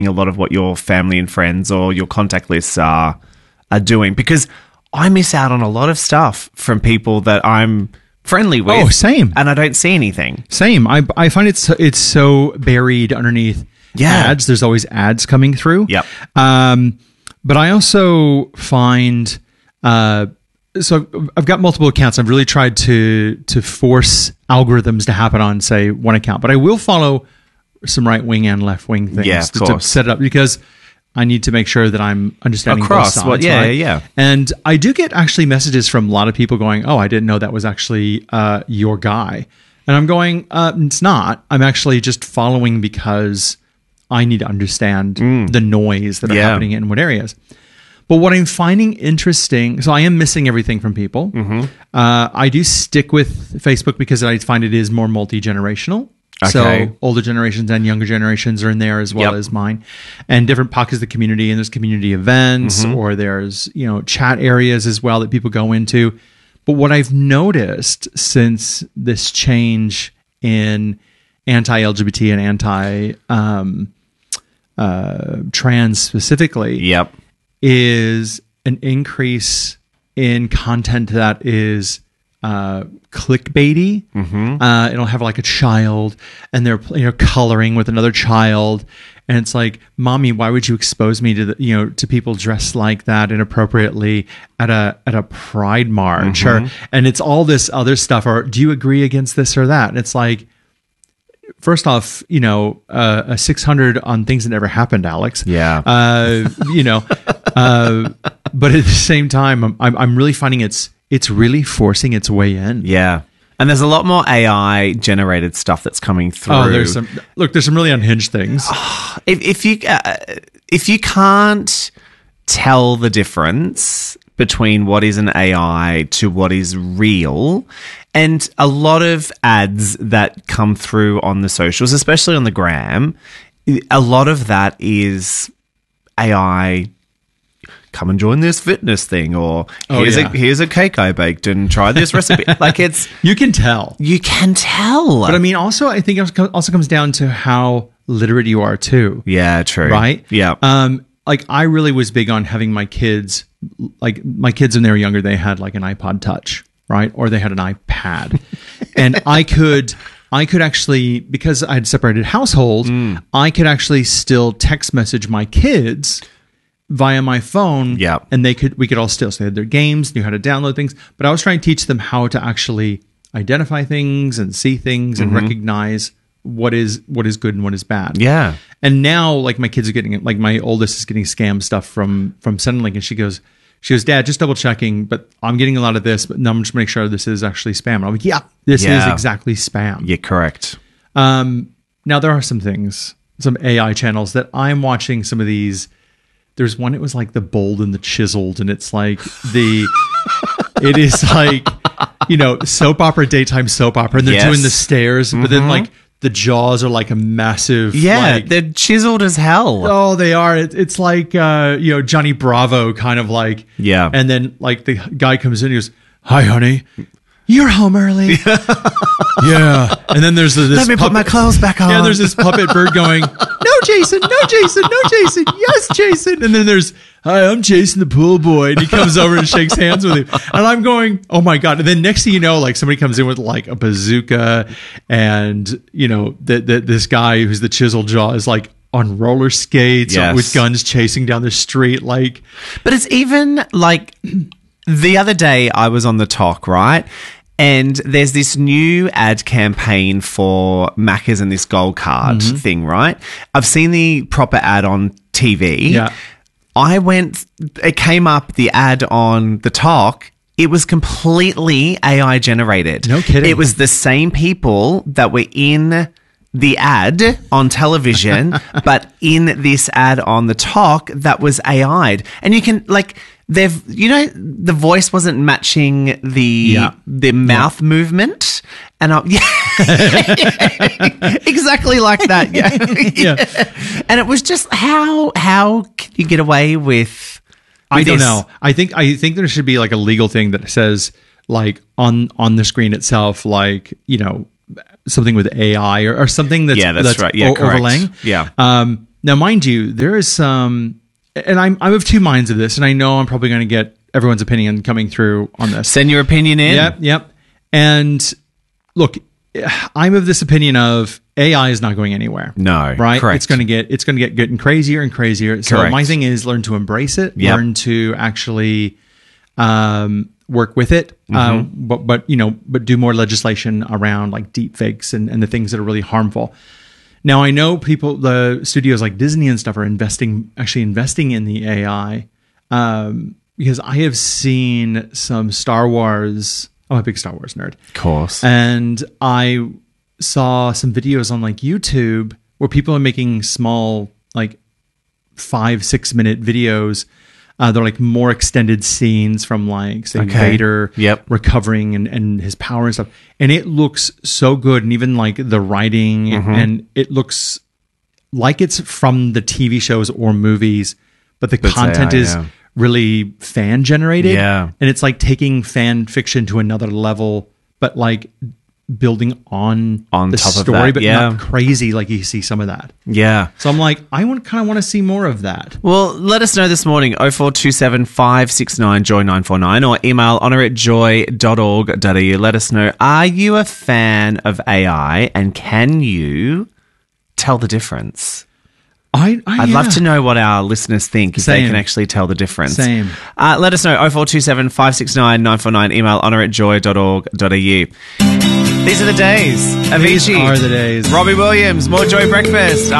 a lot of what your family and friends or your contact lists are doing, because I miss out on a lot of stuff from people that I'm friendly with. Oh, same. And I don't see anything. Same. I find it's so buried underneath ads. There's always ads coming through. Yep. But I also find, so I've got multiple accounts. I've really tried to force algorithms to happen on, say, one account, but I will follow some right wing and left wing things to set it up, because I need to make sure that I'm understanding both sides. Well, yeah, right? yeah. And I do get actually messages from a lot of people going, "Oh, I didn't know that was actually your guy," and I'm going, "It's not. I'm actually just following because I need to understand the noise that are happening in what areas." But what I'm finding interesting, so I am missing everything from people. I do stick with Facebook because I find it is more multi-generational. Okay. So older generations and younger generations are in there as well as mine, and different pockets of the community. And there's community events, or there's chat areas as well that people go into. But what I've noticed since this change in anti-LGBT and anti-trans specifically, is an increase in content that is clickbaity. It'll have like a child, and they're coloring with another child, and it's like, "Mommy, why would you expose me to to people dressed like that inappropriately at a pride march?" And it's all this other stuff. Or, "Do you agree against this or that?" And it's like, first off, a 600 on things that never happened, Alex. Yeah. But at the same time, I'm really finding it's really forcing its way in. Yeah. And there's a lot more AI generated stuff that's coming through. Oh, there's some really unhinged things. If you can't tell the difference between what is an AI to what is real, and a lot of ads that come through on the socials, especially on the gram, a lot of that is AI. Come and join this fitness thing, or here's a cake I baked and try this recipe. Like, it's you can tell. But I mean, also, I think it also comes down to how literate you are too. Yeah, true. Right? Yeah. Like, I really was big on having my kids when they were younger, they had like an iPod Touch, right? Or they had an iPad. And I could actually, because I had separated households, I could actually still text message my kids via my phone, and we could all still, so they had their games, knew how to download things, but I was trying to teach them how to actually identify things and see things and recognize what is good and what is bad. Yeah. And now, like, my kids are getting, like, my oldest is getting scam stuff from Centrelink, and she goes, "Dad, just double checking, but I'm getting a lot of this, but no, I'm just make sure this is actually spam." And I'm like, "Yeah, this is exactly spam." Yeah, correct. Now there are some AI channels that I'm watching. Some of these. There's one, it was like the Bold and the Chiseled, and it's like it is like, soap opera, daytime soap opera, and they're doing the stairs, but then like the jaws are like a massive, they're chiseled as hell. Oh, they are. It's like, Johnny Bravo kind of like, and then like the guy comes in, he goes, "Hi, honey. You're home early." Yeah. And then there's this "Let me put my clothes back on." Yeah, there's this puppet bird going, "No, Jason, no, Jason, no, Jason. Yes, Jason." And then there's, "Hi, I'm Jason the pool boy." And he comes over and shakes hands with him. And I'm going, "Oh my God." And then next thing you know, like, somebody comes in with like a bazooka, and this guy who's the chiseled jaw is like on roller skates with guns chasing down the street. Like, but it's even like, the other day I was on the talk, right? And there's this new ad campaign for Macca's and this gold card thing, right? I've seen the proper ad on TV. Yeah. It came up, the ad on the talk. It was completely AI generated. No kidding. It was the same people that were in the ad on television, but in this ad on the talk that was AI'd. And you can, like, the voice wasn't matching the mouth movement, and exactly like that. Yeah. And it was just, how can you get away with I don't know. I think there should be like a legal thing that says, like, on the screen itself, like, something with AI or something that's right. Yeah, overlaying. Yeah. Now, mind you, there is some, and I'm of two minds of this, and I know I'm probably going to get everyone's opinion coming through on this. Send your opinion in. Yep. And look, I'm of this opinion of AI is not going anywhere. No, right? correct. It's going to get getting crazier and crazier. So Correct. my thing is learn to embrace it, Yep. learn to actually work with it, but do more legislation around like deep fakes and the things that are really harmful. Now I know the studios like Disney and stuff are investing in the AI because I have seen some Star Wars. I'm a big Star Wars nerd. Of course. And I saw some videos on like YouTube where people are making small, like 5-6 minute videos. They're like more extended scenes from like, say, Vader recovering and his power and stuff. And it looks so good. And even like the writing and it looks like it's from the TV shows or movies, but the content is really fan generated. Yeah. And it's like taking fan fiction to another level, but like building on the top of story, that, but not crazy like you see some of that. Yeah. So I'm like, I kind of want to see more of that. Well, let us know this morning, 0427 569 Joy 949 or email honour@joy.org.au. Let us know, are you a fan of AI and can you tell the difference? I'd love to know what our listeners think, if they can actually tell the difference. Same. Let us know, 0427 569 949, email honour@joy.org.au. These are the days. Avicii. These are the days. Robbie Williams, more Joy Breakfast.